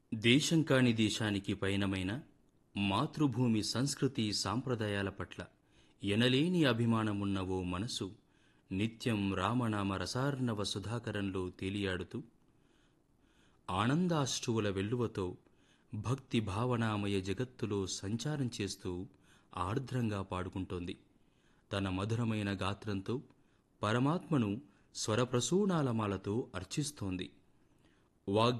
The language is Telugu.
దేశం కాని దేశానికి పయనమైన మాతృభూమి సంస్కృతి సాంప్రదాయాల పట్ల ఎనలేని అభిమానమున్న ఓ మనసు నిత్యం రామనామ రసార్ణవ సుధాకరంలో తేలియాడుతూ ఆనందాశ్రువుల వెల్లువతో భక్తి భావనామయ జగత్తులో సంచారం చేస్తూ ఆర్ద్రంగా పాడుకుంటోంది. తన మధురమైన గాత్రంతో పరమాత్మను స్వరప్రసూనాలమాలతో అర్చిస్తోంది.